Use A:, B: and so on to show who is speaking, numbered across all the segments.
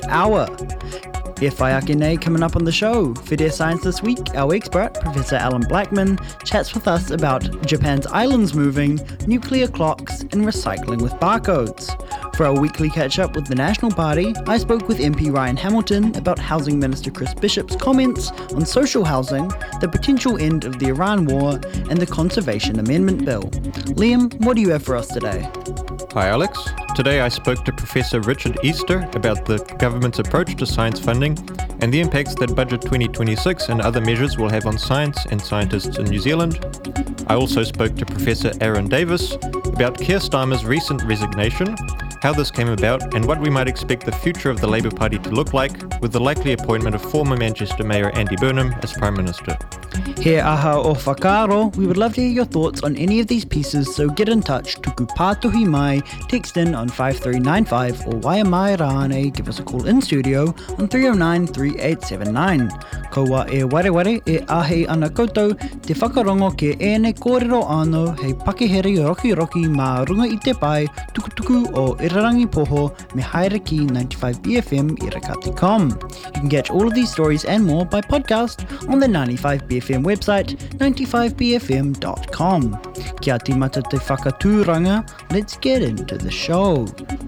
A: hour. E whaiake nei coming up on the show. Whiria Science this week, our expert, Professor Alan Blackman, chats with us about Japan's islands moving, nuclear clocks, and recycling with barcodes. For our weekly catch-up with the National Party, I spoke with MP Ryan Hamilton about Housing Minister Chris Bishop's comments on social housing, the potential end of the Iran war, and the Conservation Amendment Bill. Liam, what do you have for us today?
B: Hi Alex. Today I spoke to Professor Richard Easter about the government's approach to science funding and the impacts that Budget 2026 and other measures will have on science and scientists in New Zealand. I also spoke to Professor Aaron Davis about Keir Starmer's recent resignation, how this came about, and what we might expect the future of the Labour Party to look like with the likely appointment of former Manchester Mayor Andy Burnham as Prime Minister.
A: He aha o whakaaro, we would love to hear your thoughts on any of these pieces, so get in touch. Tuku pātohi mai, text in on 5395 or waia mai rāne, give us a call in studio on 309-3879. Kaua e wareware e ahe ana koutou, te whakarongo ke ene kōrero anō hei pakeheri roki mā runga i te pai, tukutuku o Irarangi Poho, me haere ki 95BFM irakati.com. You can catch all of these stories and more by podcast on the 95BFM website, 95bfm.com. Kia timata te whakatūranga, let's get into the show.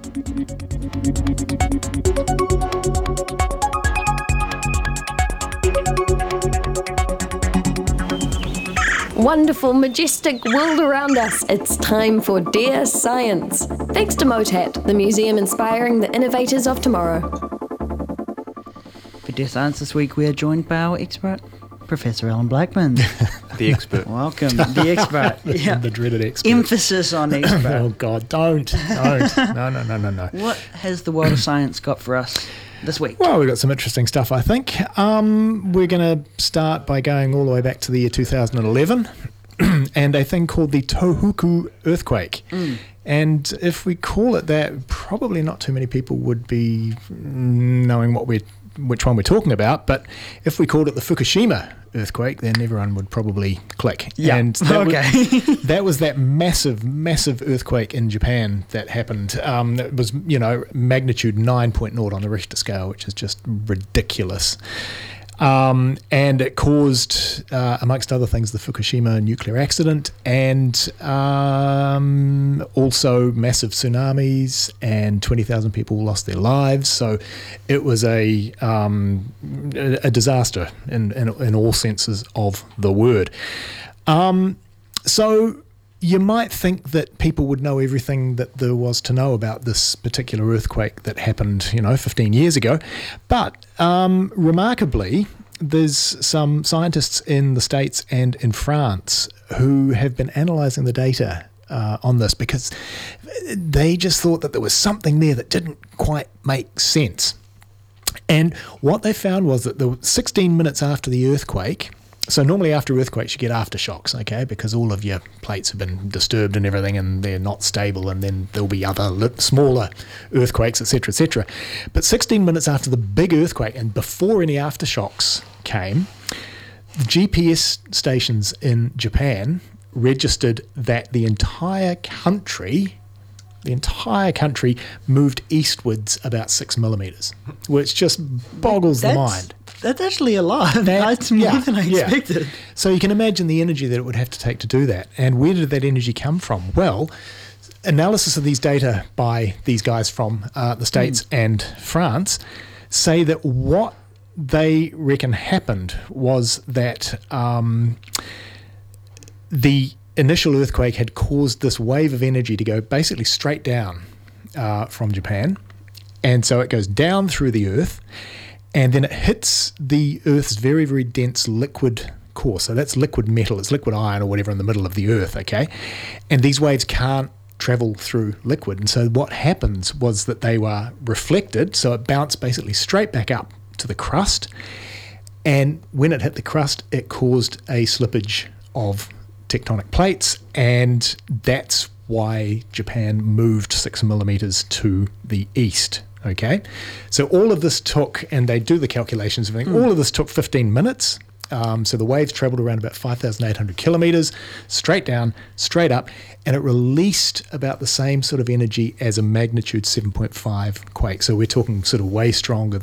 C: Wonderful, majestic world around us. It's time for Dear Science. Thanks to MOTAT, the museum inspiring the innovators of tomorrow.
A: For Dear Science this week, we are joined by our expert, Professor Alan Blackman.
B: The expert.
A: Welcome, the expert. Yeah.
D: The dreaded expert.
A: Emphasis on expert.
D: Oh God, don't. No.
A: What has the world of science got for us this week?
D: Well, we've got some interesting stuff, I think. We're going to start by going all the way back to the year 2011 and a thing called the Tohoku earthquake. And if we call it that, probably not too many people would be knowing which one we're talking about. But if we called it the Fukushima earthquake, then everyone would probably click.
A: Yeah.
D: And that was that massive earthquake in Japan that happened. It was, magnitude 9.0 on the Richter scale, which is just ridiculous. And it caused, amongst other things, the Fukushima nuclear accident and also massive tsunamis, and 20,000 people lost their lives. So it was a disaster in all senses of the word. So you might think that people would know everything that there was to know about this particular earthquake that happened, 15 years ago. But remarkably, there's some scientists in the States and in France who have been analysing the data on this because they just thought that there was something there that didn't quite make sense. And what they found was that 16 minutes after the earthquake, so normally after earthquakes you get aftershocks, okay, because all of your plates have been disturbed and everything and they're not stable, and then there'll be other smaller earthquakes, etc. But 16 minutes after the big earthquake and before any aftershocks came, the GPS stations in Japan registered that the entire country moved eastwards about 6 millimetres, which just boggles the mind.
A: That's actually a lot. That's more than I expected.
D: So you can imagine the energy that it would have to take to do that. And where did that energy come from? Well, analysis of these data by these guys from the States and France say that what they reckon happened was that the initial earthquake had caused this wave of energy to go basically straight down from Japan. And so it goes down through the earth, and then it hits the Earth's very, very dense liquid core. So that's liquid metal, it's liquid iron or whatever in the middle of the Earth, okay? And these waves can't travel through liquid. And so what happens was that they were reflected, so it bounced basically straight back up to the crust. And when it hit the crust, it caused a slippage of tectonic plates, and that's why Japan moved 6 millimetres to the east. Okay, so all of this took, and they do the calculations, all of this took 15 minutes. So the waves traveled around about 5,800 kilometers, straight down, straight up, and it released about the same sort of energy as a magnitude 7.5 quake. So we're talking sort of way stronger